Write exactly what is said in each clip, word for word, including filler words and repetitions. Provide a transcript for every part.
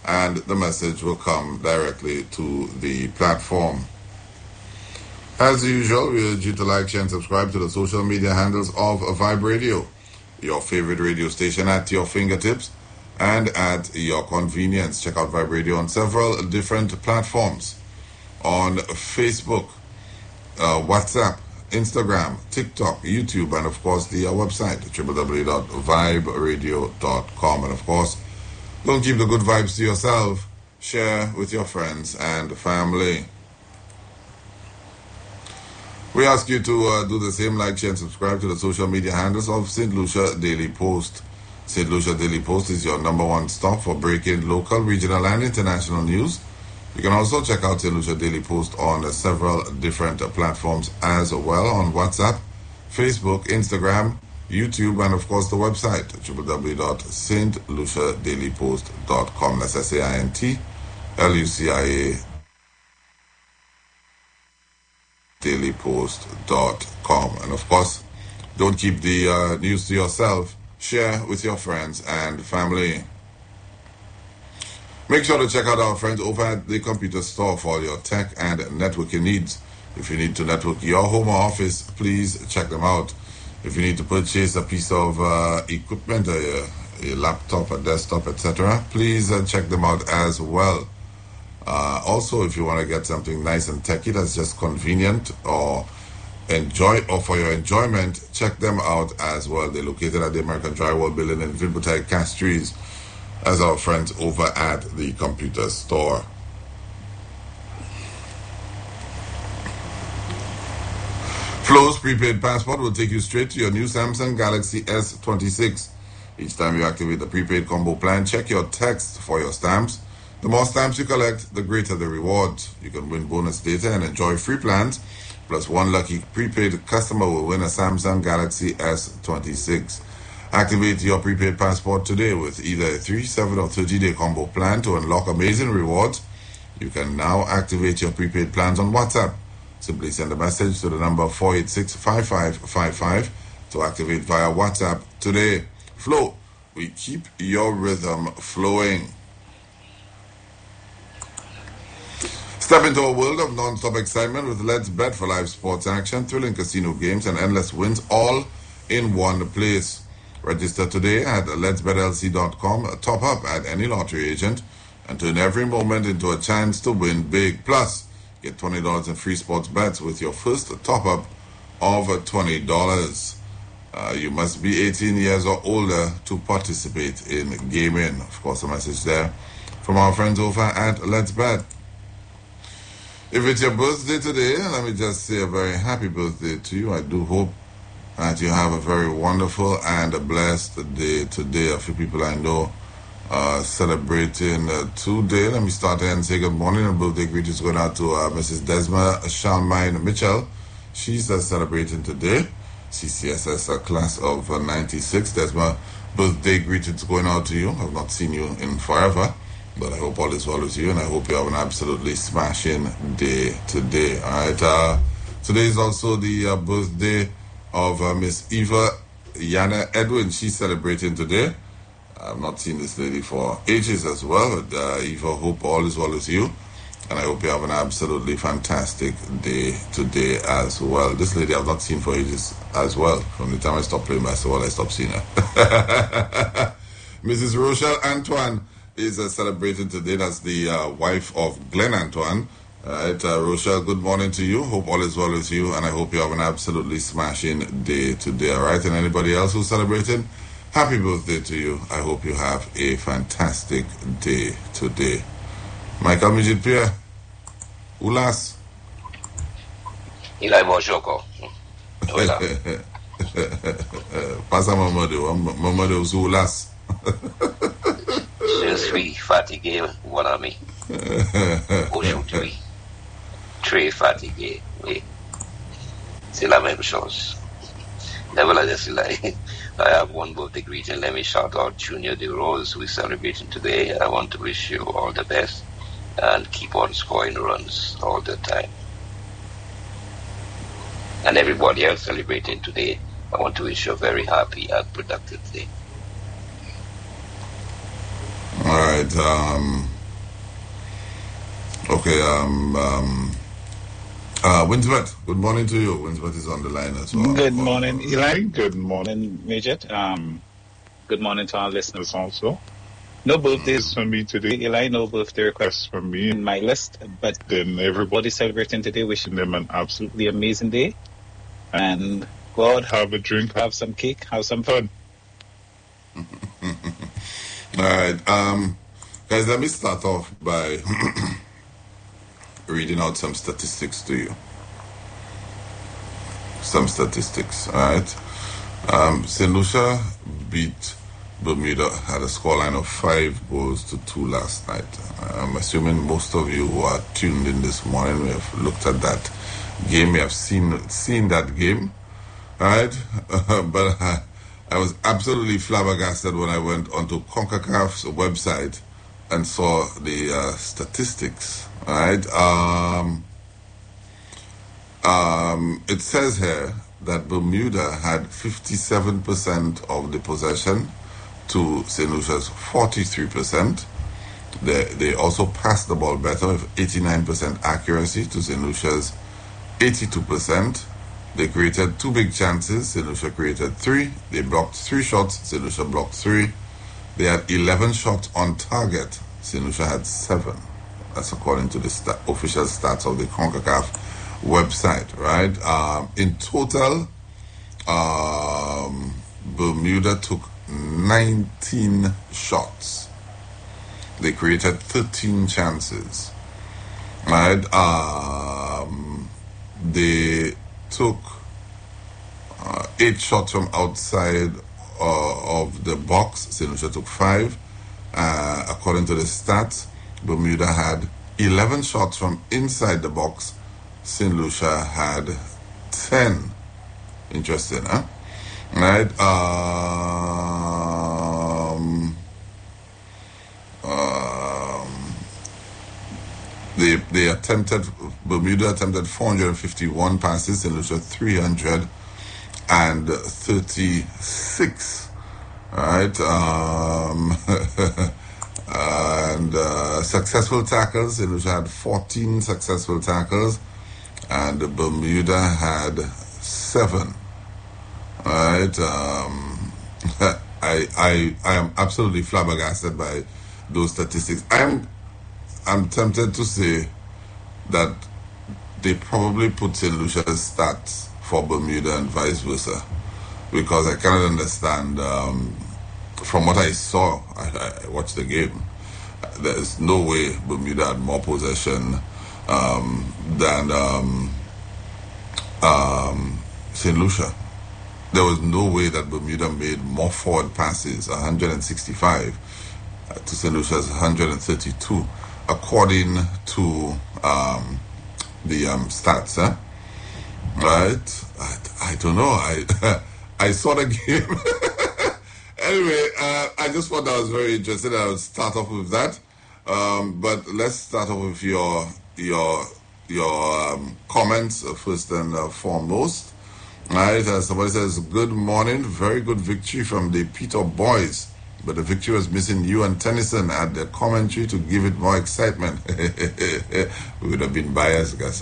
and the message will come directly to the platform. As usual, we urge you to like, share, and subscribe to the social media handles of Vibe Radio, your favorite radio station at your fingertips and at your convenience. Check out Vibe Radio on several different platforms, on Facebook, uh, WhatsApp, Instagram, TikTok, YouTube, and of course the uh, website, w w w dot vibe radio dot com. And of course, don't keep the good vibes to yourself. Share with your friends and family. We ask you to uh, do the same, like, share, and subscribe to the social media handles of Saint Lucia Daily Post. Saint Lucia Daily Post is your number one stop for breaking local, regional, and international news. You can also check out Saint Lucia Daily Post on uh, several different uh, platforms as well, on WhatsApp, Facebook, Instagram, YouTube, and of course the website, w w w dot saint lucia daily post dot com. That's S A I N T L U C I A daily post dot com. And of course, don't keep the uh, news to yourself. Share with your friends and family. Make sure to check out our friends over at the computer store for all your tech and networking needs. If you need to network your home or office, please check them out. If you need to purchase a piece of uh, equipment, a, a laptop, a desktop, et cetera, please uh, check them out as well. Uh, also, if you want to get something nice and techy that's just convenient or enjoy or for your enjoyment, check them out as well. They're located at the American Drywall Building in Vilbutay, Castries, as our friends over at the computer store. Flow's prepaid passport will take you straight to your new Samsung Galaxy S twenty-six. Each time you activate the prepaid combo plan, check your text for your stamps. The more stamps you collect, the greater the rewards. You can win bonus data and enjoy free plans. Plus, one lucky prepaid customer will win a Samsung Galaxy S twenty-six. Activate your prepaid passport today with either a three, seven, or thirty-day combo plan to unlock amazing rewards. You can now activate your prepaid plans on WhatsApp. Simply send a message to the number four eight six, five five five five to activate via WhatsApp today. Flow, we keep your rhythm flowing. Step into a world of non-stop excitement with Let's Bet for live sports action, thrilling casino games, and endless wins, all in one place. Register today at lets bet l c dot com, top up at any lottery agent, and turn every moment into a chance to win big. Plus, get twenty dollars in free sports bets with your first top-up of twenty dollars. Uh, you must be eighteen years or older to participate in gaming. Of course, a message there from our friends over at Let's Bet. If it's your birthday today, let me just say a very happy birthday to you. I do hope that you have a very wonderful and a blessed day today. A few people I know uh, celebrating uh, today. Let me start here and say good morning and birthday greetings going out to uh, Missus Desma Shalmine Mitchell. She's uh, celebrating today. C C S S uh, class of uh, ninety-six. Desma, birthday greetings going out to you. I've not seen you in forever, but I hope all is well with you, and I hope you have an absolutely smashing day today. All right. Uh, today is also the uh, birthday of uh, Miss Eva Yana Edwin. She's celebrating today. I've not seen this lady for ages as well. But, uh, Eva, hope all is well with you, and I hope you have an absolutely fantastic day today as well. This lady I've not seen for ages as well. From the time I stopped playing basketball, I stopped seeing her. Missus Rochelle Antoine is uh, celebrating today. That's the uh, wife of Glenn Antoine. All right, uh, Rochelle, good morning to you. Hope all is well with you, and I hope you have an absolutely smashing day today. All right, and anybody else who's celebrating, happy birthday to you. I hope you have a fantastic day today. Michael Mijit Pierre, Ulas. Eli Mojoko. Hola. Pasa Mamadou, Mamadou Ulas. Je suis fatigué, mon ami. Aujourd'hui, très fatigué, oui. C'est la même chose. Nevertheless, I have one birthday greeting. Let me shout out Junior De Rose, who is celebrating today. I want to wish you all the best and keep on scoring runs all the time. And everybody else celebrating today, I want to wish you a very happy and productive day. All right. Um, Okay, um, um, uh, Winsbet, good morning to you. Winsbet is on the line as well. Good morning, Eli. Good morning, Midget. Um, good morning to our listeners also. No birthdays for me today, Eli. No birthday requests from me in my list, but then everybody celebrating today, wishing them an absolutely amazing day. And go out, have a drink, have some cake, have some fun. All right, um, guys, let me start off by reading out some statistics to you. Some statistics, all right? Um, Saint Lucia beat Bermuda, had a scoreline of five goals to two last night. I'm assuming most of you who are tuned in this morning may have looked at that game, may have seen seen that game, all right? but I, I was absolutely flabbergasted when I went onto CONCACAF's website and saw the uh, statistics, all right? Um, um, it says here that Bermuda had fifty-seven percent of the possession to Saint Lucia's forty-three percent. They, they also passed the ball better with eighty-nine percent accuracy to Saint Lucia's eighty-two percent. They created two big chances. Saint Lucia created three. They blocked three shots. Saint Lucia blocked three. They had eleven shots on target. Saint Lucia had seven. That's according to the sta- official stats of the CONCACAF website, right? Um, in total, um, Bermuda took nineteen shots. They created thirteen chances, right? Um, they took uh, eight shots from outside uh, of the box. Saint Lucia took five. Uh, according to the stats, Bermuda had eleven shots from inside the box. Saint Lucia had ten. Interesting, huh? Right? Um, um, they they attempted, Bermuda attempted four hundred fifty-one passes, Saint Lucia three hundred thirty-six. Right? Um, and uh, successful tackles, Saint Lucia had fourteen successful tackles, and Bermuda had seven. Right? Um, I, I, I am absolutely flabbergasted by those statistics. I'm, I'm tempted to say that they probably put Saint Lucia's stats for Bermuda and vice versa, because I cannot understand. Um, from what I saw, I, I watched the game. There's no way Bermuda had more possession um, than um, um, Saint Lucia. There was no way that Bermuda made more forward passes, one hundred sixty-five, uh, to Saint Lucia's one hundred thirty-two, according to um, the um, stats. Huh? Right? I, I don't know. I I saw the game. Anyway, uh, I just thought that was very interesting. I would start off with that. Um, but let's start off with your your your um, comments uh, first and uh, foremost. Right, uh, somebody says, good morning, very good victory from the Peter boys, but the victory was missing you and Tennyson at the commentary to give it more excitement. We would have been biased, guys.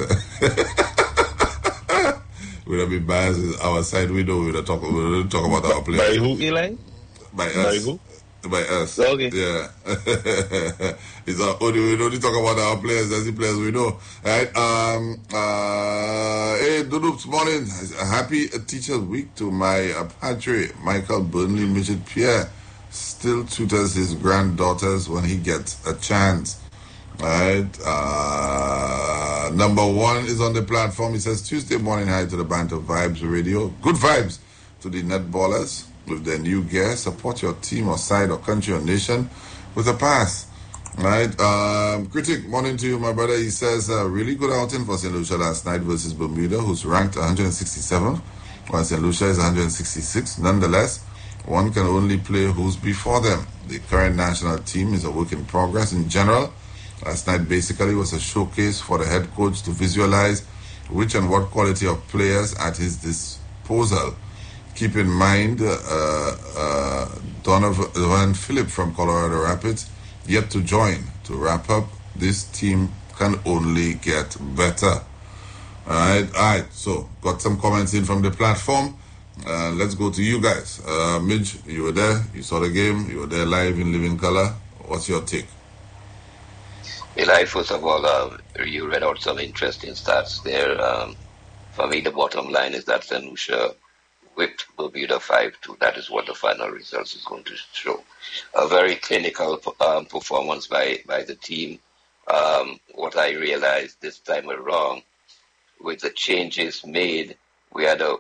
We would have been biased. Our side window, we would have talk, we would have talk about our players. By who, Eli? By us. By who? By us. Okay. Yeah. It's our, only, we only talk about our players, that's the players we know. Right? Um, uh, hey, Dudup's morning. Happy Teacher's Week to my Apache, Michael Burnley, Midget Pierre. Still tutors his granddaughters when he gets a chance. Right? Uh, number one is on the platform. He says, Tuesday morning, hi to the Banter Vibes Radio. Good vibes to the netballers with their new gear. Support your team or side or country or nation with a pass. Right? Um, critic, morning to you, my brother. He says, uh, really good outing for Saint Lucia last night versus Bermuda, who's ranked one hundred sixty-seventh, while Saint Lucia is one hundred sixty-sixth. Nonetheless, one can only play who's before them. The current national team is a work in progress in general. Last night basically was a showcase for the head coach to visualize which and what quality of players at his disposal. Keep in mind, uh, uh, Donovan Phillip from Colorado Rapids yet to join to wrap up this team can only get better. All right, all right. So, got some comments in from the platform. Uh, let's go to you guys. Uh, Midge, you were there. You saw the game. You were there live in living color. What's your take? Eli, first of all, uh, you read out some interesting stats there. Um, for me, the bottom line is that Saint Lucia whipped Bermuda five two. That is what the final results is going to show. A very clinical um, performance by, by the team. Um, what I realized this time around, with the changes made, we had a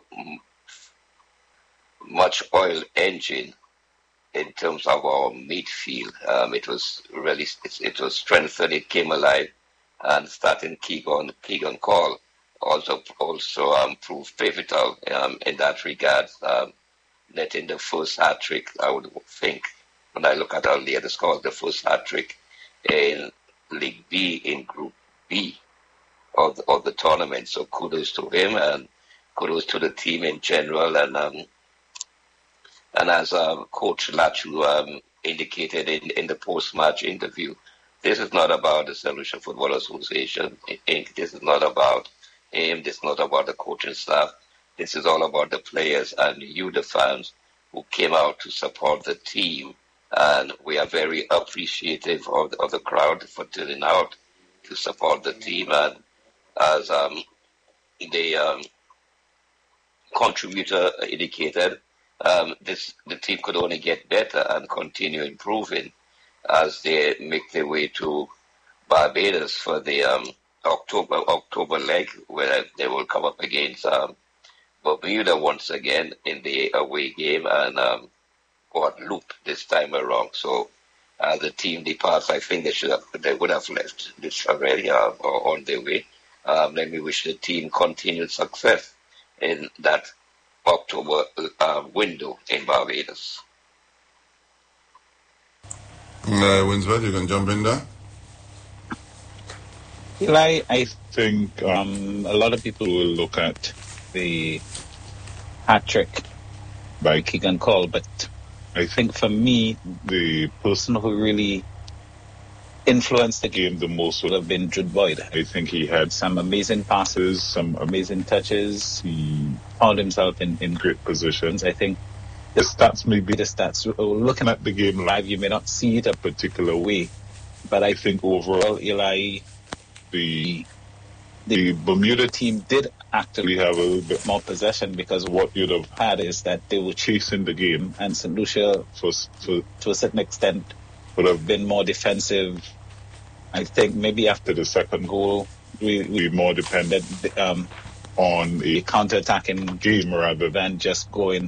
much oil engine in terms of our midfield. Um, it was really, it, it was strengthened, it came alive, and starting Keegan, Keegan Call also also um, proved pivotal um, in that regard, um, netting the first hat-trick, I would think, when I look at our latest scores, the first hat-trick in League B in Group B of the, of the tournament. So kudos to him and kudos to the team in general. And um, and as uh, Coach Lachu um, indicated in, in the post-match interview, this is not about the Saint Lucia Football Association. This is not about him. This is not about the coaching staff. This is all about the players and you, the fans, who came out to support the team. And we are very appreciative of the, of the crowd for turning out to support the team. And as um, the um, contributor indicated, um, this the team could only get better and continue improving as they make their way to Barbados for the um, October October leg, where they will come up against um, Bermuda once again in the away game and um, Guadeloupe this time around. So as the team departs, I think they should have, they would have left this already uh, or on their way. Um, let me wish the team continued success in that October uh, window in Barbados. Uh, Winsford, you can jump in there. Eli, I think um, a lot of people will look at the hat trick by Keegan Cole, but I think for me, the person who really influenced the game the most would have been Jude Boyd. I think he had some amazing passes, some amazing touches. He found himself in, in great positions. I think the stats may be the stats. Looking at the game live, you may not see it a particular way, but I think overall, Eli, the the Bermuda team did actually have a little bit more possession, because what you'd have had is that they were chasing the game, and Saint Lucia, for, for, to a certain extent, would have been more defensive. I think maybe after the second goal, we we more dependent um, on a counter-attacking game rather than just going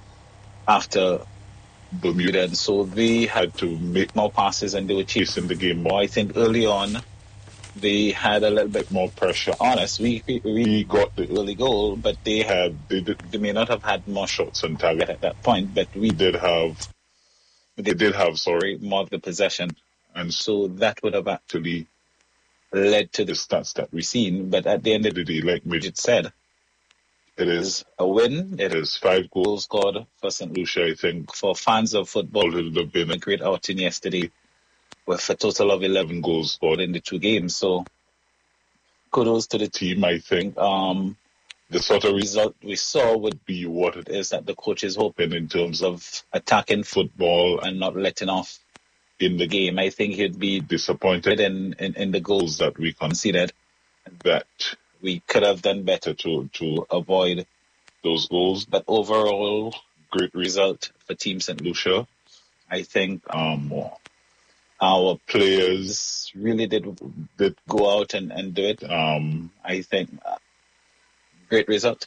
after Bermuda. And so they had to make more passes and they were chasing the game more. I think early on, they had a little bit more pressure on us. We we got the early goal, but they had they, did, they may not have had more shots on target at that point, but we did have they did have sorry more of the possession, and so that would have actually led to the stats that we've seen. But at the end of the day, like Midget said, it is a win. It is five goals scored for Saint Lucia. I think for fans of football, it would have been a great outing yesterday, with a total of eleven goals scored in the two games. So kudos to the team, I think. Um, the sort of result we saw would be what it is that the coach is hoping in terms of attacking football and not letting off in the game. I think he'd be disappointed in, in, in the goals that we conceded, that we could have done better to, to avoid those goals. But overall, great result for Team Saint Lucia. I think um, our players really did did go out and, and do it. Um, I think uh, great result.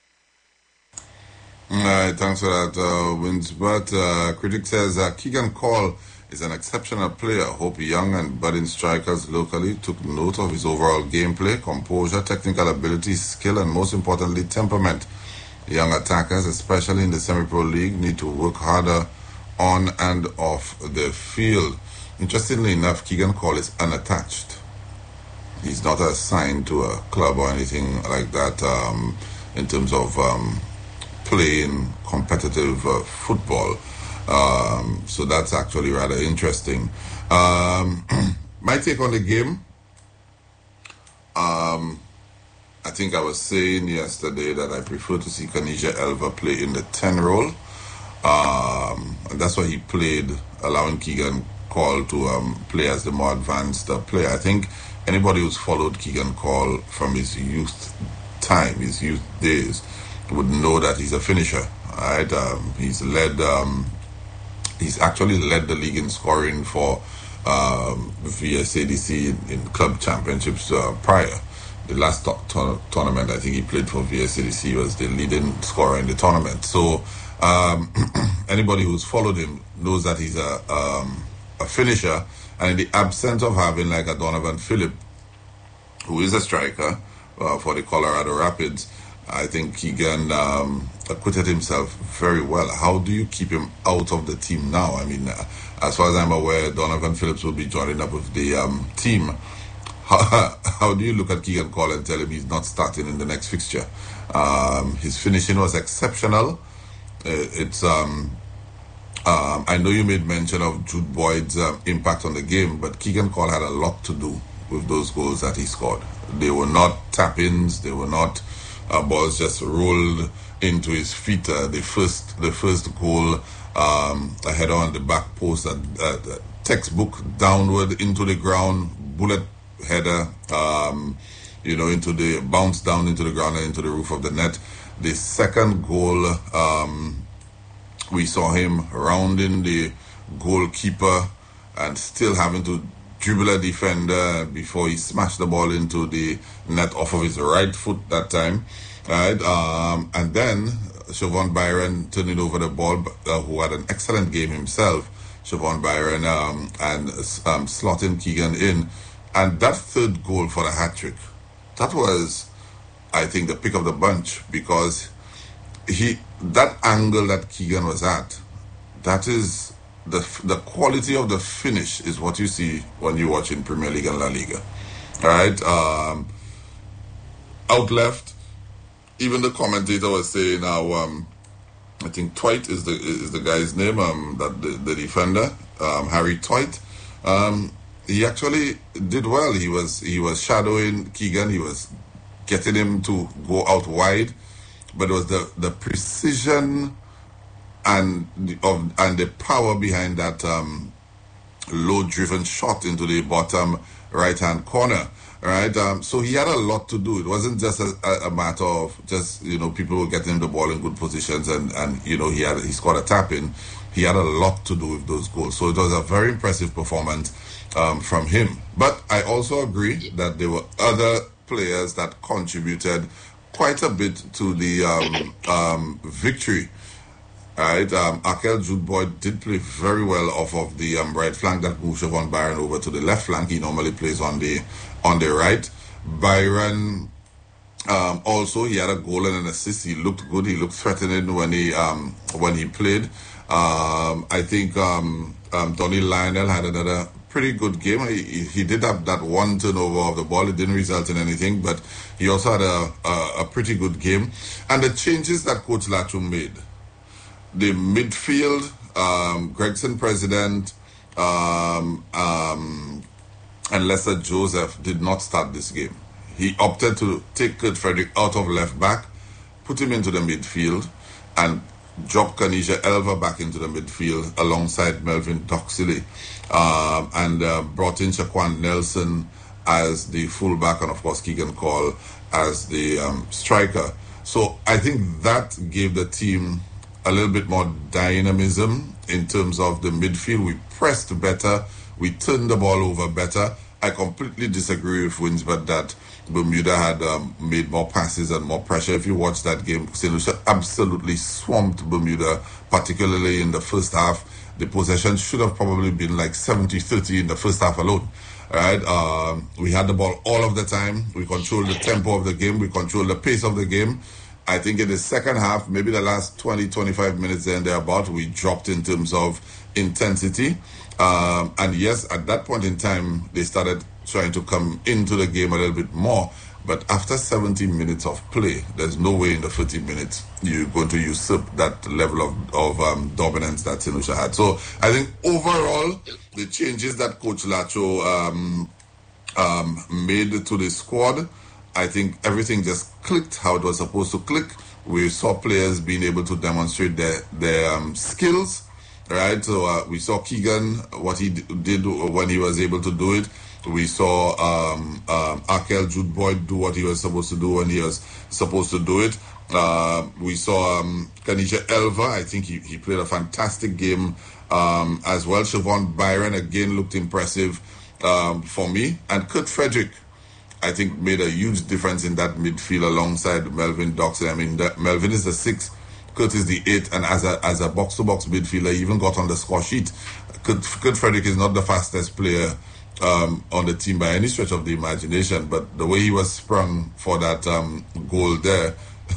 All right, thanks for that, uh, Wins. But uh, critic says uh, Keegan Cole is an exceptional player. Hope young and budding strikers locally took note of his overall gameplay, composure, technical ability, skill, and most importantly, temperament. Young attackers, especially in the semi-pro league, need to work harder on and off the field. Interestingly enough, Keegan Cole is unattached. He's not assigned to a club or anything like that um, in terms of um, playing competitive uh, football. Um, so that's actually rather interesting. Um, my take on the game, Um, I think I was saying yesterday that I prefer to see Kanisha Elva play in the ten role. Um, and that's why he played, allowing Keegan Call to um, play as the more advanced uh, player. I think anybody who's followed Keegan Call from his youth time, his youth days, would know that he's a finisher. Right? Um, he's led, um, he's actually led the league in scoring for um, V S A D C in, in club championships uh, prior. The last to- to- tournament I think he played for V S A D C was the leading scorer in the tournament. So um, anybody who's followed him knows that he's a um, a finisher, and in the absence of having like a Donovan Phillip, who is a striker uh, for the Colorado Rapids, I think Keegan um, acquitted himself very well. How do you keep him out of the team now? I mean, uh, as far as I'm aware, Donovan Phillips will be joining up with the um, team. How, how do you look at Keegan Call and tell him he's not starting in the next fixture? Um, his finishing was exceptional. Uh, it's um, um, I know you made mention of Jude Boyd's um, impact on the game, but Keegan Call had a lot to do with those goals that he scored. They were not tap-ins. They were not uh, balls just rolled into his feet. Uh, the first, the first goal, um, a header on the back post, a, a, a textbook downward into the ground, bullet header, um, you know, into the bounce down into the ground and into the roof of the net. The second goal, um, we saw him rounding the goalkeeper and still having to dribble a defender before he smashed the ball into the net off of his right foot that time. Right, um, and then Siobhan Byron turning over the ball, uh, who had an excellent game himself, Siobhan Byron, um, and um, slotting Keegan in. And that third goal for the hat-trick, that was, I think, the pick of the bunch, because he that angle that Keegan was at, that is the the quality of the finish is what you see when you watch in Premier League and La Liga. All right, um, out left, even the commentator was saying how um, I think Twite is the is the guy's name, um, that the, the defender, um, Harry Twite. Um, he actually did well. He was he was shadowing Keegan. He was getting him to go out wide, but it was the, the precision and the, of and the power behind that um, low-driven shot into the bottom right-hand corner. Right, um, so he had a lot to do. It wasn't just a, a matter of just, you know, people were getting the ball in good positions and, and you know, he had he scored a tap in. He had a lot to do with those goals. So it was a very impressive performance um, from him. But I also agree that there were other players that contributed quite a bit to the um, um, victory. Right, um, Akel Jude Boyd did play very well off of the um, right flank that moved Siobhan Byron over to the left flank. He normally plays on the on the right. Byron um, also, he had a goal and an assist. He looked good. He looked threatening when he um, when he played. Um, I think um, um, Donny Lionel had another pretty good game. He, he did have that one turnover of the ball. It didn't result in anything, but he also had a, a, a pretty good game. And the changes that Coach Lacho made, the midfield, um, Gregson President, um, um, and Lester Joseph did not start this game. He opted to take Kurt Frederick out of left back, put him into the midfield, and drop Kanisha Elva back into the midfield alongside Melvin Doxley, um, and uh, brought in Shaquan Nelson as the fullback, and of course Keegan Call as the um, striker. So I think that gave the team a little bit more dynamism in terms of the midfield. We pressed better. We turned the ball over better. I completely disagree with Winsbert that Bermuda had um, made more passes and more pressure. If you watch that game, Saint Lucia absolutely swamped Bermuda, particularly in the first half. The possession should have probably been like seventy thirty in the first half alone. Right? Um, we had the ball all of the time. We controlled the tempo of the game. We controlled the pace of the game. I think in the second half, maybe the last twenty, twenty-five minutes there and thereabout, we dropped in terms of intensity. Um, and yes, at that point in time, they started trying to come into the game a little bit more. But after seventy minutes of play, there's no way in the thirty minutes you're going to usurp that level of, of um, dominance that Saint Lucia had. So I think overall, the changes that Coach Lacho um, um, made to the squad. I think everything just clicked how it was supposed to click. We saw players being able to demonstrate their their um, skills, right? So uh, we saw Keegan, what he d- did when he was able to do it. We saw um, um, Akel Jude Boyd do what he was supposed to do when he was supposed to do it. Uh, we saw um, Kanisha Elva. I think he, he played a fantastic game um, as well. Siobhan Byron again looked impressive um, for me. And Kurt Frederick, I think, made a huge difference in that midfield alongside Melvin Doxson. I mean, that Melvin is the sixth, Kurt is the eighth, and as a as a box-to-box midfielder, he even got on the score sheet. Kurt, Kurt Frederick is not the fastest player um, on the team by any stretch of the imagination, but the way he was sprung for that um, goal there,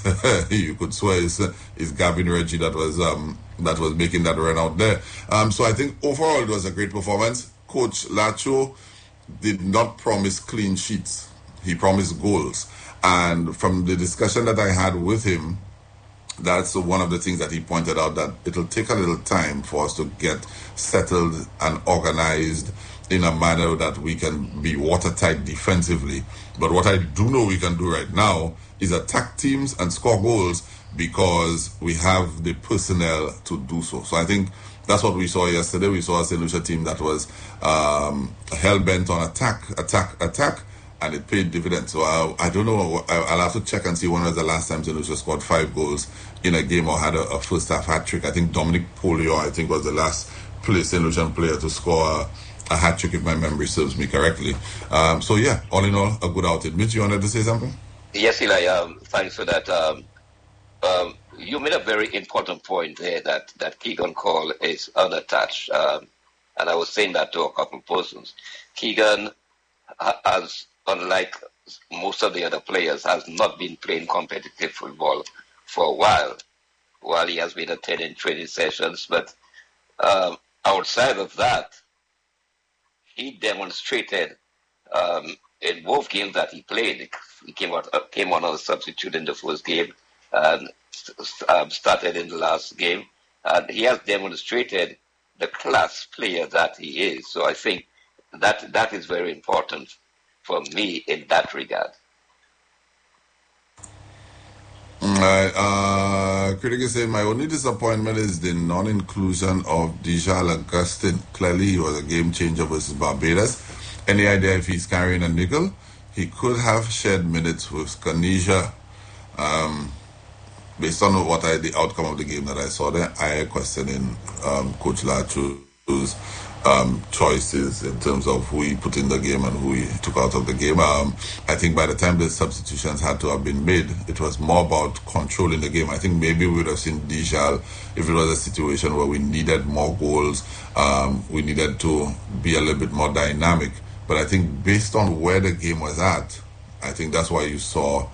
you could swear it's, it's Gavin Reggie that was um, that was making that run out there. Um, so I think overall it was a great performance. Coach Lacho did not promise clean sheets. He promised goals. And from the discussion that I had with him, that's one of the things that he pointed out, that it'll take a little time for us to get settled and organized in a manner that we can be watertight defensively. But what I do know we can do right now is attack teams and score goals because we have the personnel to do so. So I think that's what we saw yesterday. We saw a Saint Lucia team that was um, hell-bent on attack, attack, attack, and it paid dividends. So I, I don't know. I'll have to check and see when was the last time Saint Lucia scored five goals in a game or had a, a first-half hat-trick. I think Dominic Polio, I think, was the last play, Saint Lucian player to score a, a hat-trick, if my memory serves me correctly. Um, so, yeah, all in all, a good outing. Mitch, you wanted to say something? Yes, Eli, um, thanks for that. Um, um, you made a very important point there that, that Keegan Cole is unattached. Um, and I was saying that to a couple of persons. Keegan has, unlike most of the other players, has not been playing competitive football for a while, while he has been attending training sessions. But um, outside of that, he demonstrated um, in both games that he played. He came out, uh, came on as a substitute in the first game and um, started in the last game. And he has demonstrated the class player that he is. So I think that that is very important for me in that regard. Right. Uh, critics say my only disappointment is the non-inclusion of Dijal Augustin. Clearly, he was a game changer versus Barbados. Any idea if he's carrying a nickel? He could have shared minutes with Kanisha. Um, based on what I, the outcome of the game that I saw there, I am questioning um, Coach Lachu's um, choices in terms of who he put in the game and who he took out of the game. Um, I think by the time the substitutions had to have been made, it was more about controlling the game. I think maybe we would have seen Dijal if it was a situation where we needed more goals, um, we needed to be a little bit more dynamic. But I think based on where the game was at, I think that's why you saw,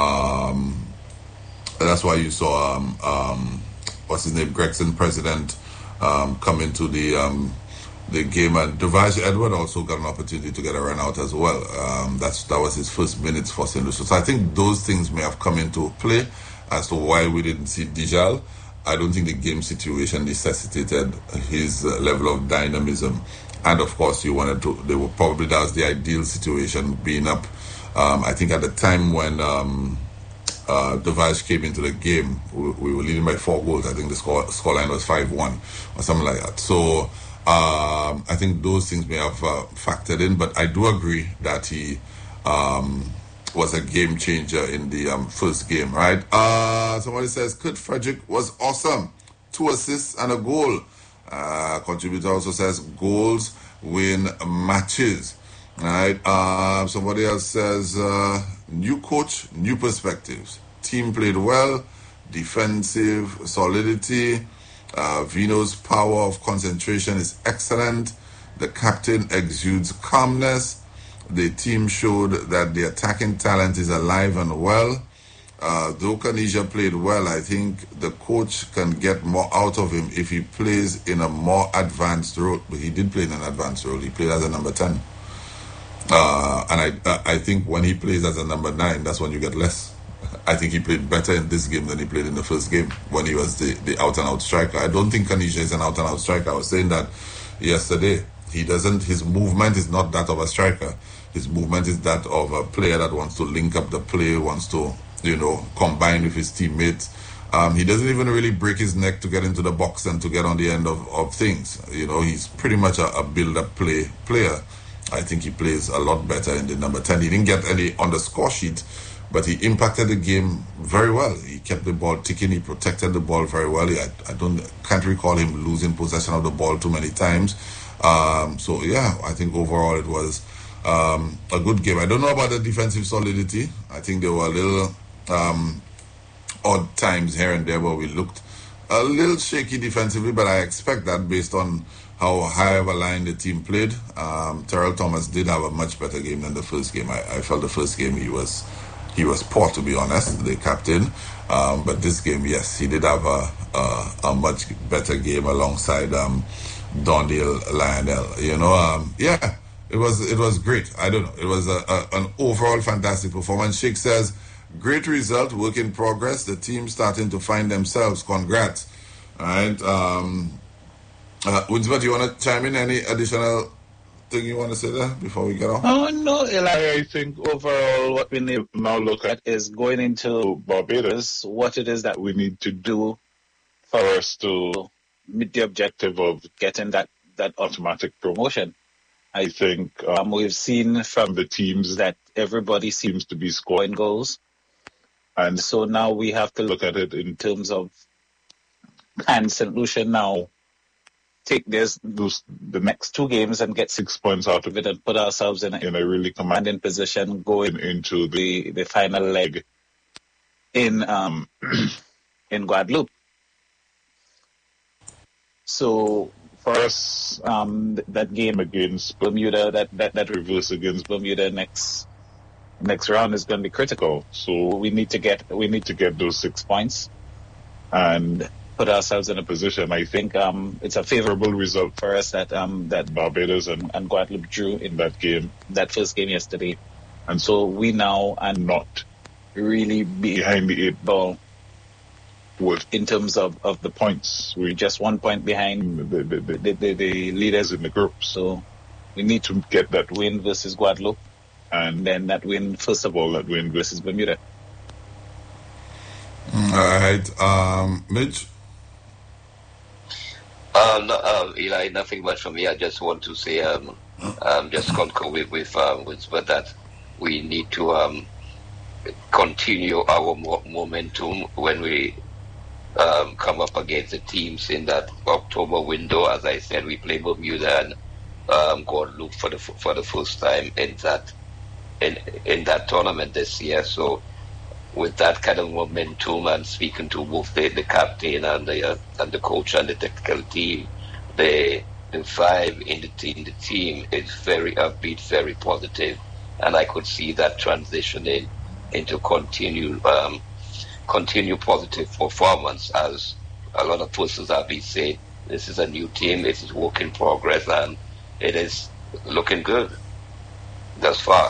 um, that's why you saw, um, um, what's his name, Gregson President um, come into the um, the game, and Devage Edward also got an opportunity to get a run out as well. Um, that's that was his first minutes for Saint Lucia. So I think those things may have come into play as to why we didn't see Dijal. I don't think the game situation necessitated his uh, level of dynamism. And of course, you wanted to, they were probably, that was the ideal situation, being up. Um, I think at the time when um, uh, Devage came into the game, we, we were leading by four goals. I think the score scoreline was five one or something like that. So um, I think those things may have uh, factored in. But I do agree that he um, was a game changer in the um, first game, right? Uh, somebody says, Kurt Frederick was awesome. Two assists and a goal. Uh, contributor also says goals win matches. Right. Uh, somebody else says uh, new coach, new perspectives. Team played well, defensive solidity. Uh, Vino's power of concentration is excellent. The captain exudes calmness. The team showed that the attacking talent is alive and well. Uh, though Kanisha played well, I think the coach can get more out of him if he plays in a more advanced role. But he did play in an advanced role. He played as a number ten. Uh, and I I think when he plays as a number nine, that's when you get less. I think he played better in this game than he played in the first game when he was the, the out-and-out striker. I don't think Kanisha is an out-and-out striker. I was saying that yesterday. he doesn't, his movement is not that of a striker. His movement is that of a player that wants to link up the play, wants to, you know, combine with his teammates. Um, he doesn't even really break his neck to get into the box and to get on the end of, of things. You know, he's pretty much a, a build-up play player. I think he plays a lot better in the number ten. He didn't get any on the score sheet, but he impacted the game very well. He kept the ball ticking. He protected the ball very well. I, I don't can't recall him losing possession of the ball too many times. Um, so, yeah, I think overall it was um, a good game. I don't know about the defensive solidity. I think there were a little... Um, odd times here and there where we looked a little shaky defensively, but I expect that based on how high of a line the team played. Um, Terrell Thomas did have a much better game than the first game. I, I felt the first game he was he was poor, to be honest, the captain. Um, but this game, yes, he did have a a, a much better game alongside um, Dondale Lionel. You know, um, yeah, it was it was great. I don't know, it was a, a, an overall fantastic performance. Sheikh says, great result, work in progress. The team starting to find themselves. Congrats. All right. Um, uh, Winsbert, you want to chime in? Any additional thing you want to say there before we get on? Oh, no, Eli. I think overall what we need to now look at is going into Barbados, what it is that we need to do for us to meet the objective of getting that, that automatic promotion. I think um, we've seen from the teams that everybody seems to be scoring goals. And so now we have to look at it in terms of, can Saint Lucia now take this, those, the next two games and get six points out of it and put ourselves in a, in a really commanding position going into the, the final leg in um, in Guadeloupe. So for us, um, that game against Bermuda, that, that, that reverse against Bermuda next next round is going to be critical. So we need to get we need to get those six points and put ourselves in a position. I think um, it's a favorable result for us that um, that Barbados and, and Guadeloupe drew in that game, that first game yesterday. And so we now are not really behind the eight ball with, in terms of, of the points. We're just one point behind the, the, the, the, the leaders in the group. So we need to get that win versus Guadeloupe. And then that win, first of all, that win versus Bermuda. All right. Um, Mitch? Uh, no, uh, Eli, nothing much from me. I just want to say, um, um, just concur with, with, um, with with that we need to um, continue our mo- momentum when we um, come up against the teams in that October window. As I said, we play Bermuda and um, Guadeloupe for the for the first time in that. In, in that tournament this year. So with that kind of momentum and speaking to both the, the captain and the uh, and the coach and the technical team, the the vibe in the team, the team is very upbeat, very positive, and I could see that transitioning into continue um, continue positive performance, as a lot of persons have been saying. This is a new team, it is work in progress, and it is looking good thus far.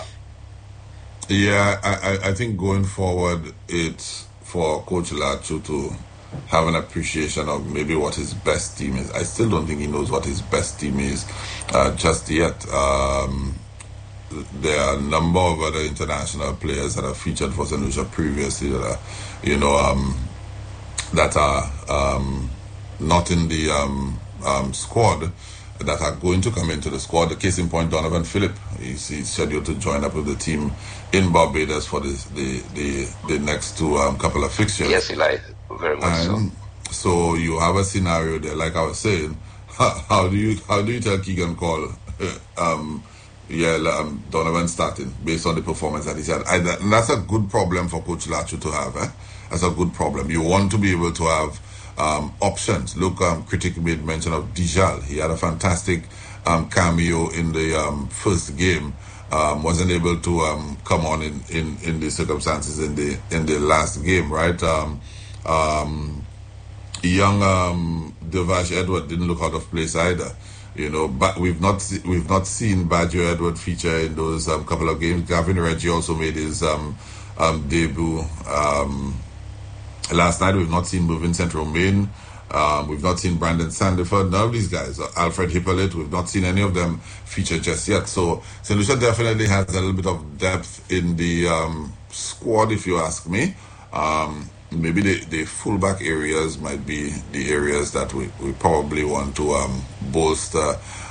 Yeah, I, I think going forward, it's for Coach Lacho to have an appreciation of maybe what his best team is. I still don't think he knows what his best team is uh, just yet. Um, there are a number of other international players that have featured for Saint Lucia previously that are, you know, um, that are um, not in the um, um, squad, that are going to come into the squad. The case in point, Donovan Phillip, he's, he's scheduled to join up with the team in Barbados for this, the the the next two um, couple of fixtures. Yes, Eli, very much and so. So you have a scenario there, like I was saying. How, how do you how do you tell Keegan Cole, um, yeah, um, Donovan starting based on the performance that he's had? I, that, and that's a good problem for Coach Lacho to have. Eh? That's a good problem. You want to be able to have Um, options. Look, um, Critic made mention of Dijal. He had a fantastic um, cameo in the um, first game. Um, wasn't able to um, come on in, in, in the circumstances in the in the last game, right? Um, um, young um, Devash Edward didn't look out of place either. You know, but we've not se- we've not seen Badger Edward feature in those um, couple of games. Gavin Reggie also made his um, um, debut. Um, Last night we've not seen Moving Central Main Um, we've not seen Brandon Sandiford, none of these guys. Alfred Hippolyte, we've not seen any of them feature just yet. So Saint Lucia definitely has a little bit of depth in the um, squad, if you ask me. Um, maybe the, the fullback areas might be the areas that we, we probably want to um, bolster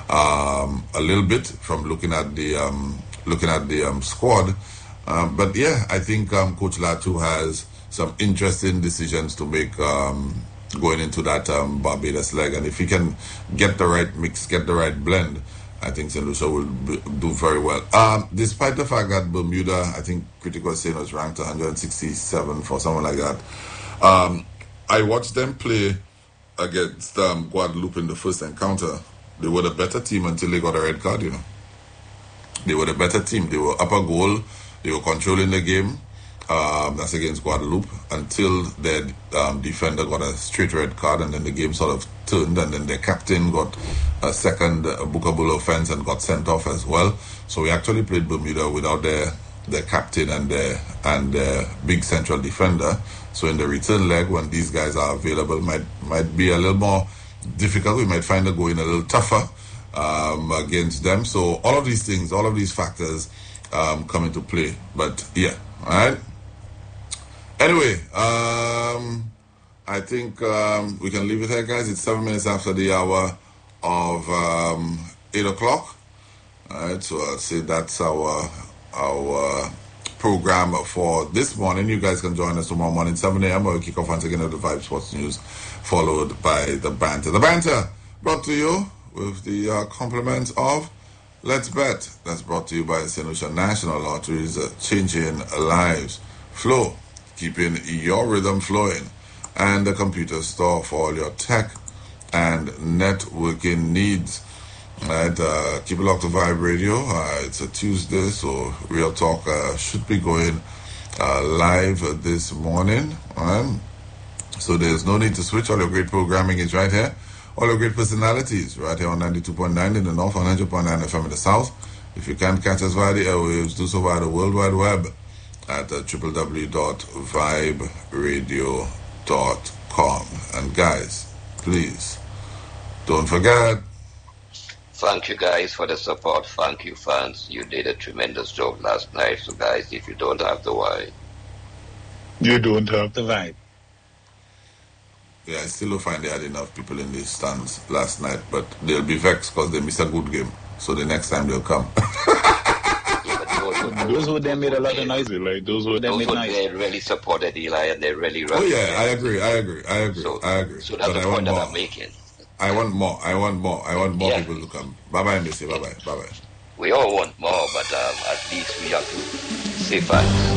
um, a little bit from looking at the um, looking at the um, squad. Um, but yeah, I think um, Coach Latu has some interesting decisions to make um, going into that um, Barbados leg, and if he can get the right mix, get the right blend, I think Saint Lucia will b- do very well. Um, despite the fact that Bermuda, I think Critical was saying, was ranked one hundred sixty-seven for someone like that. Um, I watched them play against um, Guadeloupe in the first encounter. They were the better team until they got a red card, you know. They were the better team. They were up a goal. They were controlling the game. Um, that's against Guadeloupe, until their um, defender got a straight red card, and then the game sort of turned, and then their captain got a second uh, bookable offense and got sent off as well. So we actually played Bermuda without their their captain and their and their big central defender. So in the return leg, when these guys are available, might might be a little more difficult. We might find the going a little tougher um, against them. So all of these things, all of these factors um, come into play. But yeah, all right. Anyway, um, I think um, we can leave it here, guys. It's seven minutes after the hour of um, eight o'clock. All right, so I'll say that's our our program for this morning. You guys can join us tomorrow morning, seven a.m. We'll kick off once again at the Vibe Sports News, followed by the banter. The banter brought to you with the uh, compliments of Let's Bet. That's brought to you by Saint Lucia National Lotteries, uh, changing lives. Flow, keeping your rhythm flowing, and the computer store for all your tech and networking needs. Right, uh, keep it locked to Vibe Radio. Uh, it's a Tuesday, so Real Talk uh, should be going uh, live this morning. Right? So there's no need to switch. All your great programming is right here. All your great personalities right here on ninety-two point nine in the north, one hundred point nine F M in the south. If you can't catch us via the airwaves, do so via the World Wide Web at uh, w w w dot vibe radio dot com. And guys, please don't forget. Thank you guys for the support. Thank you, fans. You did a tremendous job last night. So guys, if you don't have the why, you don't have the vibe. Yeah, I still don't find they had enough people in the stands last night, but they'll be vexed because they missed a good game. So the next time they'll come. Those who they made a lot of noise, like those who they those made who noise. they really supported Eli, and they really. Oh yeah, I agree, I agree, I agree, so, I agree. So that's but the I point want that more. I'm making. I want more. I want more. I want more yeah. people to come. Bye bye, Missy. Bye bye. Bye bye. We all want more, but um, at least we have to say thanks.